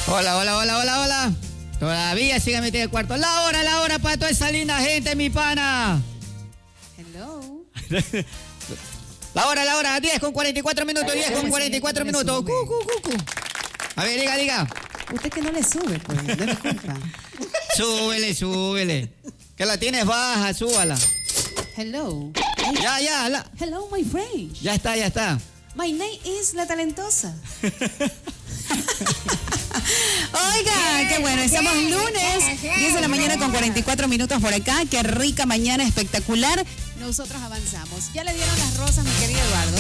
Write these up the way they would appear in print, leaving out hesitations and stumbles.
Hola, hola, hola, hola, hola. Todavía sigue metido en el cuarto. La hora para toda esa linda gente, mi pana. Hello. La hora, 10 con 44 minutos, 10 con 44 minutos. A ver, diga. Usted que no le sube, pues, no es culpa. Súbele. Que la tienes baja, súbala. Hello. Ya. Hello, my friend. Ya está. My name is La Talentosa. Oiga, qué bueno, estamos lunes, 10 de la mañana con 44 minutos por acá. Qué rica mañana, espectacular. Nosotros avanzamos. ¿Ya le dieron las rosas, mi querido Eduardo?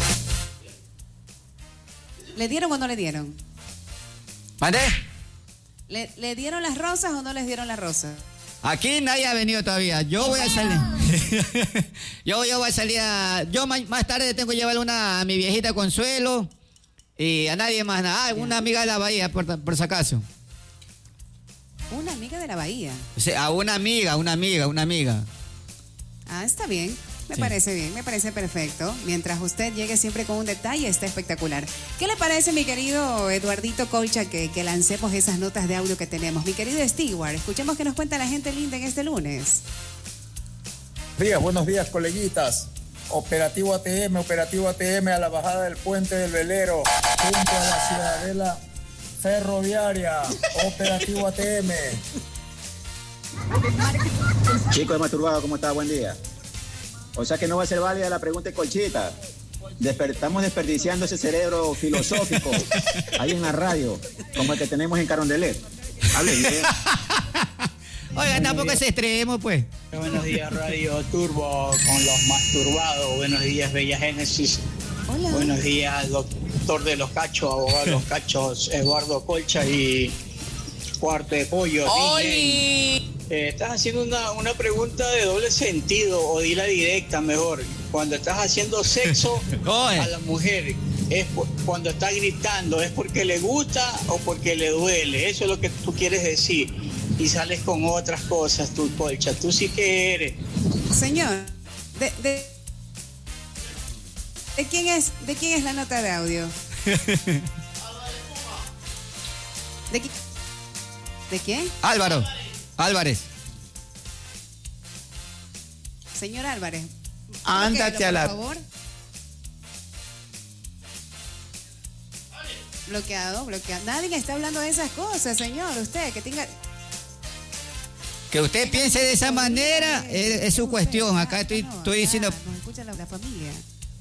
¿Le dieron o no le dieron? ¿Mande? ¿Le dieron las rosas o no les dieron las rosas? Aquí nadie ha venido todavía. Yo voy a salir. yo voy a salir Yo más tarde tengo que llevar una a mi viejita Consuelo. Y a nadie más nada. Una amiga de la Bahía, por si acaso. ¿Una amiga de la Bahía? O sea, a una amiga. Ah, está bien. Me parece bien, me parece perfecto. Mientras usted llegue siempre con un detalle, está espectacular. ¿Qué le parece, mi querido Eduardito Colcha, que lancemos esas notas de audio que tenemos? Mi querido Stewart, escuchemos qué nos cuenta la gente linda en este lunes. Buenos días, coleguitas. Operativo ATM a la bajada del puente del Velero, junto a la ciudadela ferroviaria. Operativo ATM. Chico de Masturbado, ¿cómo está? Buen día. O sea que no va a ser válida la pregunta de Colchita. Estamos desperdiciando ese cerebro filosófico ahí en la radio, como el que tenemos en Carondelet. Hable bien. Oiga, tampoco es extremo, pues. Buenos días, Radio Turbo, con los masturbados. Buenos días, Bella Génesis. Hola. Buenos días, doctor de los cachos, abogado de los cachos, Eduardo Colcha y Cuarto de Pollo. ¡Oli! Estás haciendo una pregunta de doble sentido, o dila directa mejor. Cuando estás haciendo sexo a la mujer, cuando está gritando, ¿es porque le gusta o porque le duele? Eso es lo que tú quieres decir. Y sales con otras cosas, tú, Colcha. Tú sí que eres. Señor, ¿de quién es la nota de audio? ¿De quién? Álvarez. Señor Álvarez. Ándate a la... Por favor. Bloqueado. Nadie está hablando de esas cosas, señor. Usted, que tenga... Que usted piense de esa manera es su cuestión. Acá estoy diciendo... Nos escucha la familia.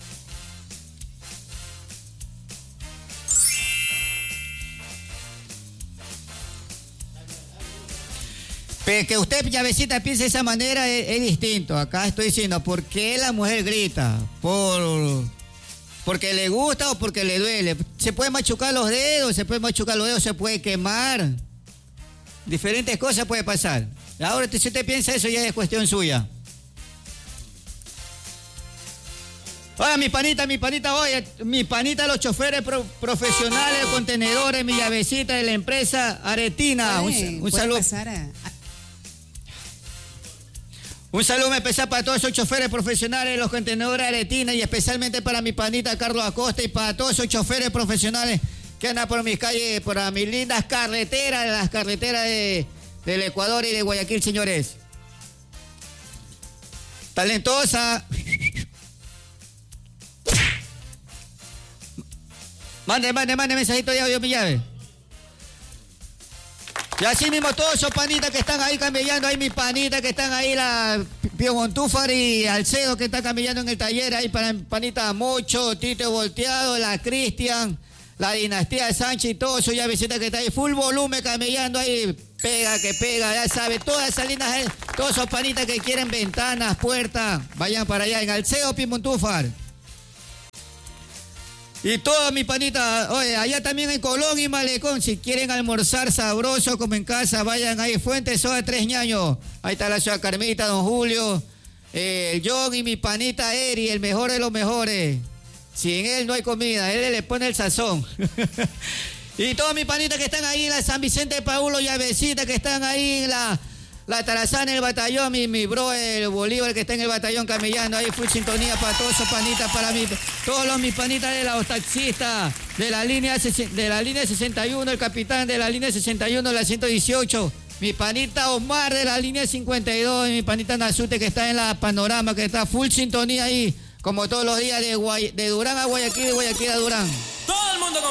Pero que usted, llavecita, piense de esa manera es distinto. Acá estoy diciendo, ¿por qué la mujer grita? ¿Porque le gusta o porque le duele? Se puede machucar los dedos, se puede quemar. Diferentes cosas puede pasar. Ahora, si usted piensa eso, ya es cuestión suya. Oye, mi panita, los choferes profesionales, contenedores, mi llavecita de la empresa Aretina. Un saludo. Un saludo especial para todos esos choferes profesionales de los contenedores Aretina y especialmente para mi panita Carlos Acosta y para todos esos choferes profesionales que andan por mis calles, por mis lindas carreteras, las carreteras del Ecuador y de Guayaquil, señores. Talentosa. Mande mensajito de audio, mi llave. Y así mismo todos esos panitas que están ahí camellando, ahí mis panitas que están ahí, la Pío Montúfar y Alcedo que están camellando en el taller, ahí para panita Mocho, Tito Volteado, la Cristian, la Dinastía de Sánchez y todos esos llavecitas que están ahí, full volumen camellando ahí, pega, ya sabe, todas esas lindas, todos esos panitas que quieren ventanas, puertas, vayan para allá en Alcedo, Pío Montúfar. Y todos mis panitas, oye, allá también en Colón y Malecón, si quieren almorzar sabroso como en casa, vayan ahí, Fuente Soda 3 ñaños. Ahí está la ciudad Carmita, don Julio, el John y mi panita Eri, el mejor de los mejores. Sin él no hay comida, él le pone el sazón. Y todos mis panitas que están ahí en la San Vicente de Paulo, llavecita, que están ahí en la La Tarazana, el batallón, mi bro, el Bolívar que está en el batallón camellando, ahí full sintonía para todos esos panitas, para mí, todos mis panitas de los taxistas, de la línea 61, el capitán de la línea 61, la 118, mi panita Omar de la línea 52, y mi panita Nazute que está en la Panorama, que está full sintonía ahí, como todos los días de Durán a Guayaquil, de Guayaquil a Durán.